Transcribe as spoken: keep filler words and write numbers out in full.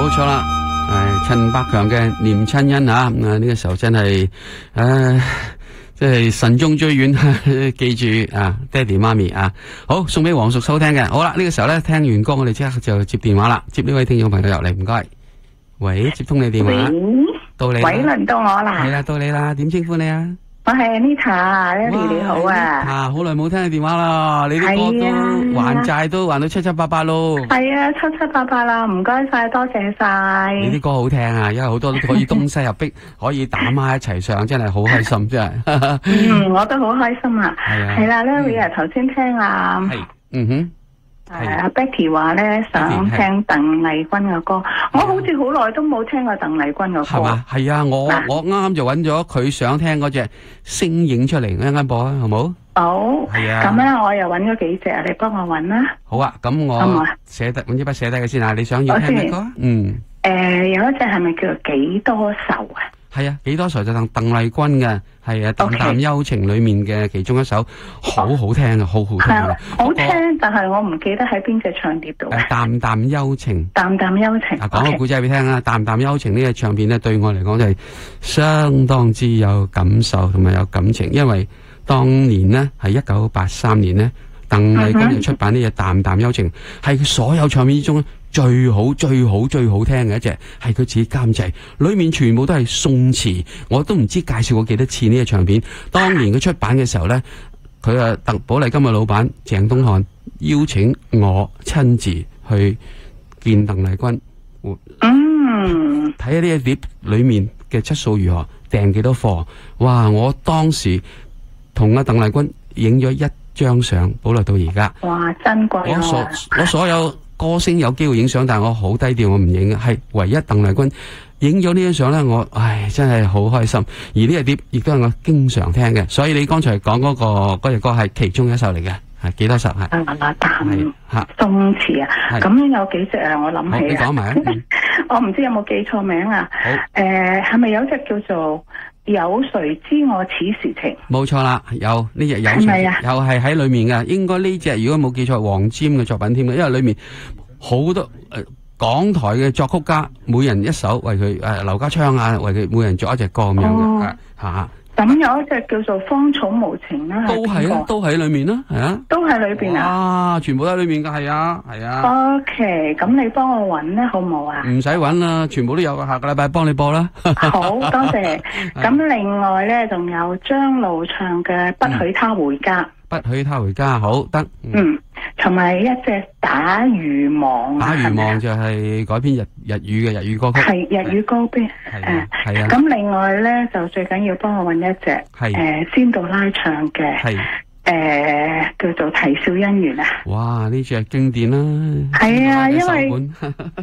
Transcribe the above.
冇錯啦。誒，陳百強嘅《念親恩》啊，咁啊呢個時候真係誒，即係慎終追遠，記住啊，爹哋媽咪啊，好送俾黃叔收聽嘅。好啦，呢個時候咧聽完歌，我哋即刻就接電話啦，接呢位聽眾朋友入嚟，唔該。喂，接通你電話，到你， 喂，輪到我啦， 係啦，到你啦，點稱呼你啊？ 我係 Anita，Lily 你好啊！ 啊，好耐冇聽你電話啦，你啲歌都還債都還到七七八八咯。係啊，七七八八啦，唔該晒，多謝晒。 你啲歌好聽啊，因為好多都可以東西入壁，可以打孖一齊唱，真係好開心，真係。 嗯，我都好開心啊。係啊，係啦，Lily 啊，頭先聽啊， 係，嗯哼。 係阿 Betty 話咧想聽鄧麗君嘅歌，我好似好耐都冇聽過鄧麗君嘅歌。係嘛？係啊，我我啱啱就揾咗佢想聽嗰隻星影出嚟，一陣間播啊，好冇？好。係啊。咁咧，我又揾咗幾隻，你幫我揾啦。好啊，咁我寫得揾支筆寫低佢先啊。你想要聽咩歌？嗯。誒，有一隻係咪叫做幾多愁啊？係啊，幾多愁就鄧鄧麗君嘅，係啊，淡淡幽情裏面嘅其中一首，好好聽啊，好好聽啊，好聽，但係我唔記得喺邊隻唱碟度。誒，淡淡幽情，淡淡幽情。啊，講個故仔俾你聽啊，淡淡幽情呢個唱片咧，對我嚟講就係相當之有感受同埋有感情，因為當年呢係一九八三年呢，鄧麗君就出版呢隻淡淡幽情，係佢所有唱片之中最好最好最好聽嘅一隻，係佢自己監製，裏面全部都係宋詞，我都唔知介紹過幾多次呢個唱片。當年佢出版嘅時候呢，佢啊鄧寶麗金嘅老闆鄭東漢邀請我親自去見鄧麗君，嗯，睇下呢一碟裏面嘅質素如何，訂幾多貨。哇！我當時同阿鄧麗君影咗一張相，保留到而家。哇！珍貴啊！我所我所有歌星有機會影相，但係我好低調，我唔影嘅。係唯一鄧麗君影咗呢張相咧，我唉真係好開心。而呢隻碟亦都係我經常聽嘅，所以你剛才講嗰個嗰隻歌係其中一首嚟嘅，係幾多首係？啊啊淡吓宋詞啊，咁有幾隻啊？我諗起啊，你講埋啊，我唔知有冇記錯名啊。好，誒係咪有隻叫做有誰知我此時情？冇錯啦，有呢隻有，係咪啊？又係喺裏面嘅，應該呢隻如果冇記錯，黃霑嘅作品添嘅，因為裏面好多誒、呃、港台嘅作曲家，每人一首為佢誒劉家昌啊，為佢每人作一隻歌咁樣嘅吓。哦咁有一隻叫做芳草無情啦，都係啊，都喺裏面啦，係啊，都喺裏邊啊，啊，全部都喺裏面噶，係啊，係啊。O K，咁你幫我揾咧，好唔好啊？唔使揾啦，全部都有，下個禮拜幫你播啦。好多謝。咁另外咧，仲有張露唱嘅《不許他回家》。不許他回家，好得。嗯，同埋一隻打魚網。打魚網就係改編日日語嘅日語歌曲。係日語歌編。係係啊。咁另外咧，就最緊要幫我揾一隻誒仙杜拉唱嘅。係誒叫做《啼笑姻緣》啊。哇！呢隻係經典啦。係啊，因為。